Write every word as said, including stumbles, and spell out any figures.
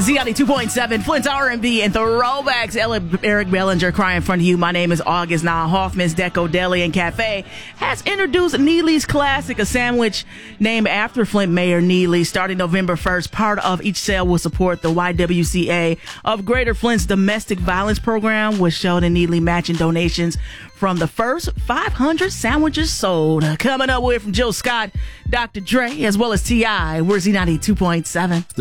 Z ninety-two point seven, Flint's R and B and Throwbacks. Eric Bellinger crying in front of you. My name is August. Now, Hoffman's Deco Deli and Cafe has introduced Neely's Classic, a sandwich named after Flint Mayor Neely. Starting November first, part of each sale will support the Y W C A of Greater Flint's domestic violence program, with Sheldon Neely matching donations from the first five hundred sandwiches sold. Coming up, we're from Jill Scott, Doctor Dre, as well as T I We're Z ninety-two point seven.